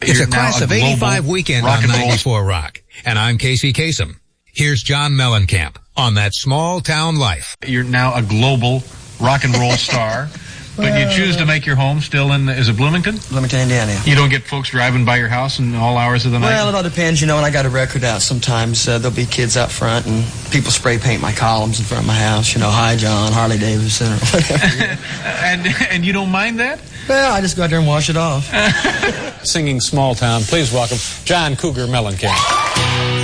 It's a Class of 85 weekend on 94 Rock. And I'm Casey Kasem. Here's John Mellencamp on That Small Town Life. You're now a global rock and roll star, but you choose to make your home still in, is it Bloomington? Bloomington, Indiana. You don't get folks driving by your house in all hours of the night? Well, it all depends, when I got a record out sometimes, there'll be kids out front and people spray paint my columns in front of my house, Hi John, Harley Davidson, or whatever. And you don't mind that? Well, I just go out there and wash it off. Singing Small Town, please welcome John Cougar Mellencamp.